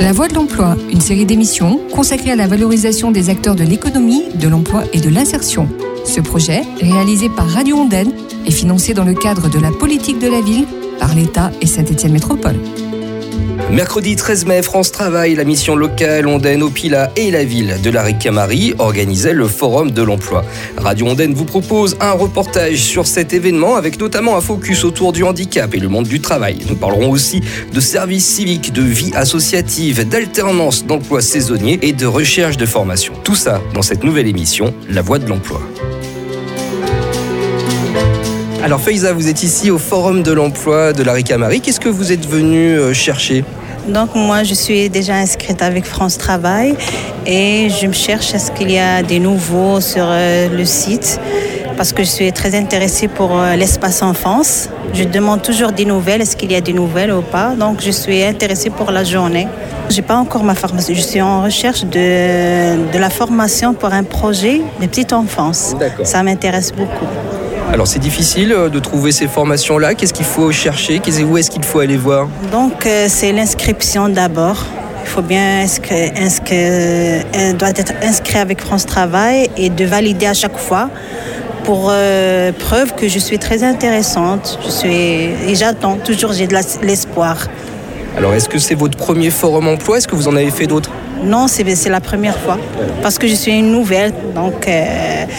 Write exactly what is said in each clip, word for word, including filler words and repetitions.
La Voix de l'Emploi, une série d'émissions consacrée à la valorisation des acteurs de l'économie, de l'emploi et de l'insertion. Ce projet, réalisé par Radio Ondaine, est financé dans le cadre de la politique de la ville par l'État et Saint-Étienne Métropole. Mercredi treize mai, France Travail, la mission locale Ondaine, Opila et la ville de la Ricamarie organisaient le Forum de l'Emploi. Radio Ondaine vous propose un reportage sur cet événement avec notamment un focus autour du handicap et le monde du travail. Nous parlerons aussi de services civiques, de vie associative, d'alternance d'emploi saisonnier et de recherche de formation. Tout ça dans cette nouvelle émission, La Voix de l'Emploi. Alors Faiza, vous êtes ici au Forum de l'Emploi de la Ricamarie. Qu'est-ce que vous êtes venu chercher ? Donc moi, je suis déjà inscrite avec France Travail et je me cherche est-ce qu'il y a des nouveaux sur euh, le site parce que je suis très intéressée pour euh, l'espace enfance. Je demande toujours des nouvelles, est-ce qu'il y a des nouvelles ou pas. Donc je suis intéressée pour la journée. J'ai pas encore ma formation, je suis en recherche de, de la formation pour un projet de petite enfance. D'accord. Ça m'intéresse beaucoup. Alors c'est difficile de trouver ces formations-là. Qu'est-ce qu'il faut chercher ? Où est-ce qu'il faut aller voir ? Donc euh, c'est l'inscription d'abord. Il faut bien inscrire, inscrire, elle doit être inscrit avec France Travail et de valider à chaque fois pour euh, preuve que je suis très intéressante. Je suis et j'attends toujours, j'ai de la, l'espoir. Alors est-ce que c'est votre premier forum emploi ? Est-ce que vous en avez fait d'autres ? Non, c'est, c'est la première fois, parce que je suis une nouvelle, donc euh,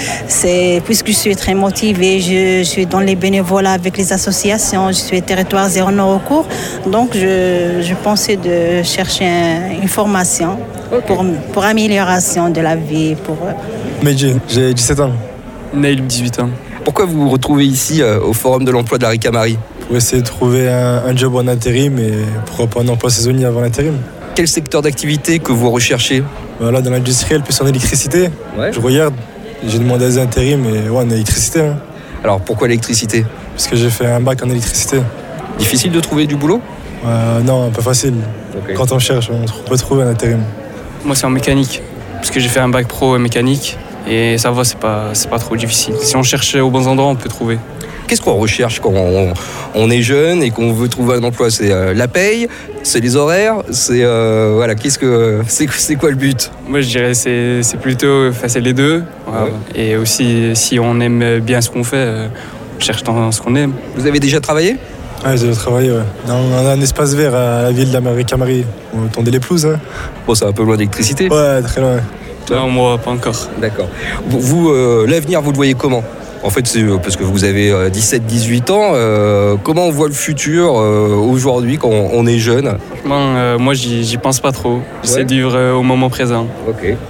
c'est, puisque je suis très motivée, je, je suis dans les bénévolats avec les associations, je suis territoire zéro non-recours, donc je, je pensais de chercher un, une formation okay. pour, pour amélioration de la vie. Pour... Medji, j'ai dix-sept ans. Nail, dix-huit ans. Pourquoi vous vous retrouvez ici euh, au Forum de l'Emploi de la Ricamarie ? Pour essayer de trouver un, un job en intérim et pourquoi pas un emploi saisonnier avant l'intérim. Quel secteur d'activité que vous recherchez ? Voilà, dans l'industriel, plus en électricité. Ouais. Je regarde, j'ai demandé à des intérims, mais ouais, en électricité. Hein. Alors pourquoi l'électricité ? Parce que j'ai fait un bac en électricité. Difficile de trouver du boulot ? euh, Non, un peu facile. Okay. Quand on cherche, on peut trouver un intérim. Moi, c'est en mécanique, parce que j'ai fait un bac pro mécanique, et ça va, c'est pas, c'est pas trop difficile. Si on cherche aux bons endroits, on peut trouver. Qu'est-ce qu'on recherche quand on, on est jeune et qu'on veut trouver un emploi ? C'est euh, la paye, c'est les horaires, c'est euh, voilà. Qu'est-ce que c'est, c'est quoi le but ? Moi, je dirais c'est c'est plutôt, enfin, c'est les deux. Voilà. Ouais. Et aussi, si on aime bien ce qu'on fait, euh, on cherche dans ce qu'on aime. Vous avez déjà travaillé ? Ouais, j'ai déjà travaillé. Ouais. Dans un espace vert à la ville de la Ricamarie. On tendait les pelouses. Hein. Bon, c'est un peu loin d'électricité. Ouais, très loin. Non, moi, pas encore. D'accord. Vous, vous euh, l'avenir, vous le voyez comment ? En fait, c'est parce que vous avez dix-sept dix-huit ans. Euh, comment on voit le futur euh, aujourd'hui quand on est jeune ? Franchement, euh, moi, j'y, j'y pense pas trop. J'essaie ouais. de vivre euh, au moment présent. Ok. Ouais,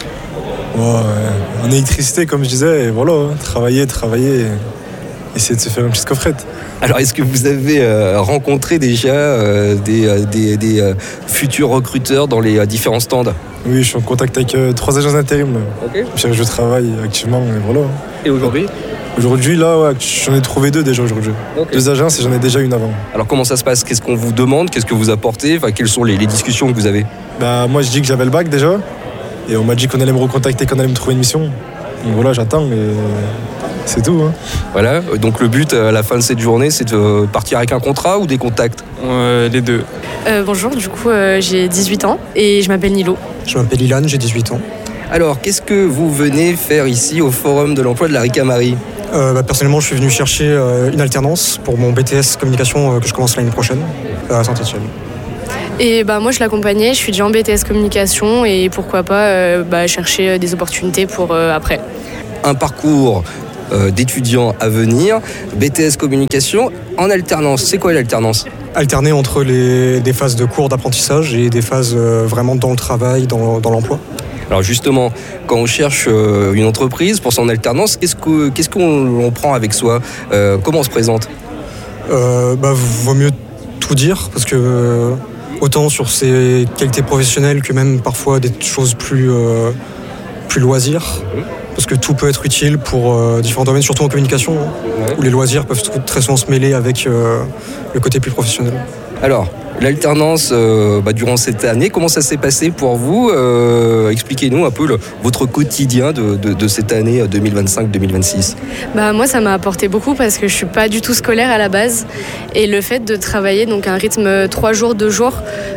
en électricité, comme je disais, et voilà, hein, travailler, travailler, et essayer de se faire une petite coffrette. Alors, est-ce que vous avez euh, rencontré déjà euh, des, euh, des, des euh, futurs recruteurs dans les euh, différents stands ? Oui, je suis en contact avec euh, trois agences d'intérim. Ok. Je travaille activement, et voilà. Et aujourd'hui ? Aujourd'hui, là, ouais, j'en ai trouvé deux déjà aujourd'hui. Okay. Deux agences et j'en ai déjà une avant. Alors, comment ça se passe ? Qu'est-ce qu'on vous demande ? Qu'est-ce que vous apportez ? Enfin, quelles sont les, les discussions que vous avez ? Bah, moi, je dis que j'avais le bac déjà. Et on m'a dit qu'on allait me recontacter, qu'on allait me trouver une mission. Donc voilà, j'attends, mais c'est tout. Hein. Voilà, donc le but à la fin de cette journée, c'est de partir avec un contrat ou des contacts ? euh, Les deux. Euh, bonjour, du coup, euh, j'ai dix-huit ans et je m'appelle Nilo. Je m'appelle Ilan, j'ai dix-huit ans. Alors, qu'est-ce que vous venez faire ici au Forum de l'Emploi de la Ricamarie ? euh, bah, Personnellement, je suis venu chercher euh, une alternance pour mon B T S communication euh, que je commence l'année prochaine à Saint-Étienne. Et bah, moi, je l'accompagnais, je suis déjà en B T S communication et pourquoi pas euh, bah, chercher des opportunités pour euh, après. Un parcours euh, d'étudiants à venir, B T S communication en alternance. C'est quoi l'alternance ? Alterner entre les, des phases de cours d'apprentissage et des phases euh, vraiment dans le travail, dans, dans l'emploi. Alors justement, quand on cherche euh, une entreprise pour son alternance, qu'est-ce, que, qu'est-ce qu'on on prend avec soi ? euh, Comment on se présente ? euh, bah, Vaut mieux tout dire, parce que euh, autant sur ses qualités professionnelles que même parfois des choses plus, euh, plus loisirs. Mmh. Parce que tout peut être utile pour euh, différents domaines, surtout en communication, hein, ouais. où les loisirs peuvent très souvent se mêler avec euh, le côté plus professionnel. Alors, l'alternance euh, bah, durant cette année, comment ça s'est passé pour vous ? euh, Expliquez-nous un peu le, votre quotidien de, de, de cette année deux mille vingt-cinq deux mille vingt-six. Bah, moi, ça m'a apporté beaucoup parce que je ne suis pas du tout scolaire à la base. Et le fait de travailler donc un rythme trois jours, deux jours,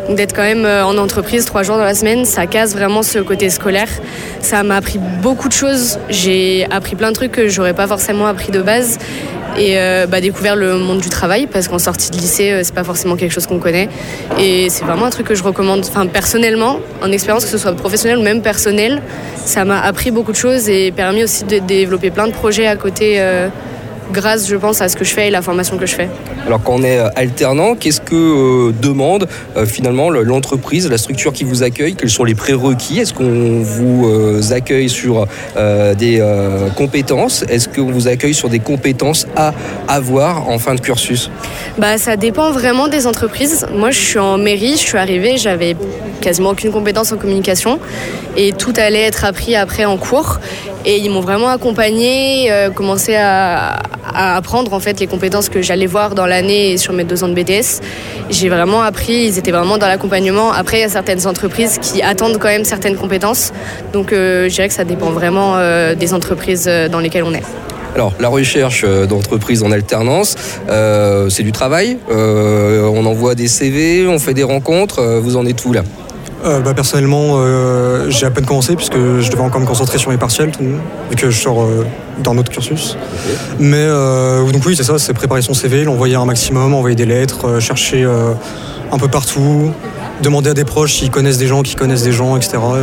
Donc d'être quand même en entreprise trois jours dans la semaine, ça casse vraiment ce côté scolaire. Ça m'a appris beaucoup de choses. J'ai appris plein de trucs que j'aurais pas forcément appris de base. Et euh, bah, découvert le monde du travail, parce qu'en sortie de lycée, euh, c'est pas forcément quelque chose qu'on connaît. Et c'est vraiment un truc que je recommande, enfin personnellement, en expérience, que ce soit professionnel ou même personnel. Ça m'a appris beaucoup de choses et permis aussi de développer plein de projets à côté, euh, grâce, je pense, à ce que je fais et la formation que je fais. Alors quand on est alternant, qu'est-ce que euh, demande euh, finalement l'entreprise, la structure qui vous accueille? Quels sont les prérequis? Est-ce qu'on vous euh, accueille sur euh, des euh, compétences? Est-ce qu'on vous accueille sur des compétences à avoir en fin de cursus? Bah, ça dépend vraiment des entreprises. Moi, je suis en mairie, je suis arrivée, j'avais quasiment aucune compétence en communication et tout allait être appris après en cours. Et ils m'ont vraiment accompagnée, euh, commencé à, à apprendre en fait les compétences que j'allais voir dans l'année et sur mes deux ans de B T S. J'ai vraiment appris, ils étaient vraiment dans l'accompagnement. Après, il y a certaines entreprises qui attendent quand même certaines compétences. Donc euh, je dirais que ça dépend vraiment euh, des entreprises dans lesquelles on est. Alors, la recherche d'entreprise en alternance, euh, c'est du travail. Euh, on envoie des C V, on fait des rencontres. Euh, vous en êtes où là? Euh, bah, personnellement, euh, j'ai à peine commencé puisque je devais encore me concentrer sur mes partiels, vu que je sors euh, d'un autre cursus. Okay. Mais euh, donc oui, c'est ça, c'est préparer son C V, l'envoyer un maximum, envoyer des lettres, euh, chercher euh, un peu partout, demander à des proches s'ils connaissent des gens qui connaissent des gens, et cetera.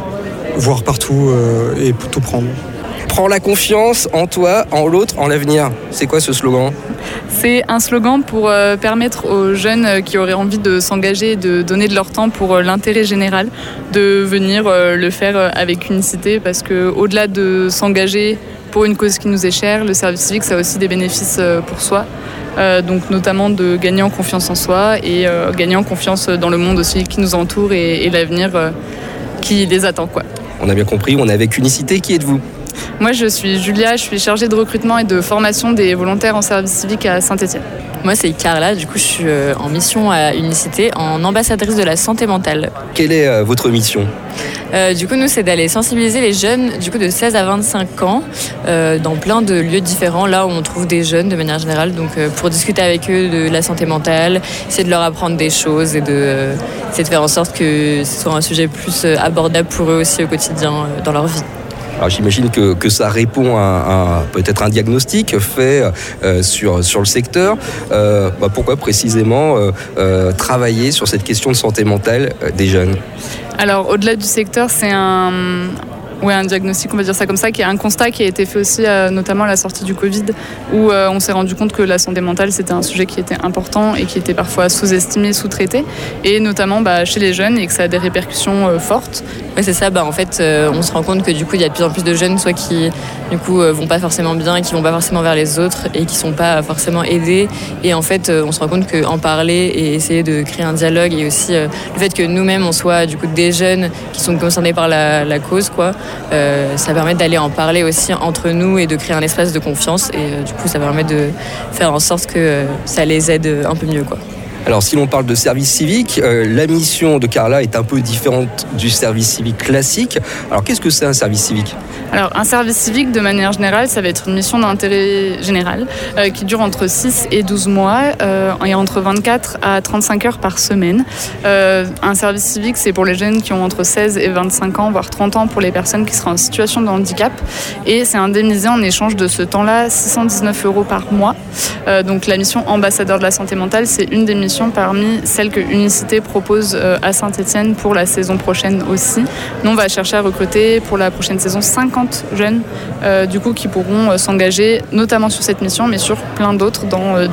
Et voir partout euh, et tout prendre. Prends la confiance en toi, en l'autre, en l'avenir. C'est quoi ce slogan? C'est un slogan pour euh, permettre aux jeunes qui auraient envie de s'engager et de donner de leur temps pour euh, l'intérêt général, de venir euh, le faire euh, avec unicité, parce qu'au-delà de s'engager pour une cause qui nous est chère, le service civique, ça a aussi des bénéfices euh, pour soi. Euh, donc notamment de gagner en confiance en soi et euh, gagner en confiance dans le monde aussi qui nous entoure et, et l'avenir euh, qui les attend, quoi. On a bien compris, on est avec Unicité. Qui êtes-vous? Moi, je suis Julia, je suis chargée de recrutement et de formation des volontaires en service civique à Saint-Étienne. Moi, c'est Carla, du coup, je suis en mission à Unicité en ambassadrice de la santé mentale. Quelle est euh, votre mission? euh, Du coup, nous, c'est d'aller sensibiliser les jeunes du coup, de seize à vingt-cinq ans euh, dans plein de lieux différents, là où on trouve des jeunes de manière générale, donc euh, pour discuter avec eux de la santé mentale, essayer de leur apprendre des choses et de, euh, essayer de faire en sorte que ce soit un sujet plus abordable pour eux aussi au quotidien euh, dans leur vie. Alors j'imagine que, que ça répond à, à peut-être un diagnostic fait euh, sur, sur le secteur. Euh, bah pourquoi précisément euh, euh, travailler sur cette question de santé mentale euh, des jeunes? Alors au-delà du secteur, c'est un... Oui, un diagnostic, on va dire ça comme ça, qui est un constat qui a été fait aussi, euh, notamment à la sortie du Covid, où euh, on s'est rendu compte que la santé mentale, c'était un sujet qui était important et qui était parfois sous-estimé, sous-traité, et notamment bah, chez les jeunes, et que ça a des répercussions euh, fortes. Oui, c'est ça. Bah, en fait, euh, on se rend compte que du coup, il y a de plus en plus de jeunes, soit qui du coup euh, vont pas forcément bien, et qui vont pas forcément vers les autres, et qui sont pas forcément aidés. Et en fait, euh, on se rend compte qu'en parler et essayer de créer un dialogue, et aussi euh, le fait que nous-mêmes on soit du coup des jeunes qui sont concernés par la, la cause, quoi. Euh, ça permet d'aller en parler aussi entre nous et de créer un espace de confiance, et euh, du coup ça permet de faire en sorte que euh, ça les aide un peu mieux, quoi. Alors si l'on parle de service civique, euh, la mission de Carla est un peu différente du service civique classique. Alors qu'est-ce que c'est un service civique? Alors un service civique, de manière générale, ça va être une mission d'intérêt général euh, qui dure entre six et douze mois euh, et entre vingt-quatre à trente-cinq heures par semaine. Euh, un service civique, c'est pour les jeunes qui ont entre seize et vingt-cinq ans, voire trente ans pour les personnes qui seraient en situation de handicap. Et c'est indemnisé en échange de ce temps-là six cent dix-neuf euros par mois. Euh, donc la mission ambassadeur de la santé mentale, c'est une des missions parmi celles que Unicité propose à Saint-Étienne pour la saison prochaine aussi. Nous, on va chercher à recruter pour la prochaine saison cinquante jeunes euh, du coup, qui pourront s'engager notamment sur cette mission, mais sur plein d'autres dans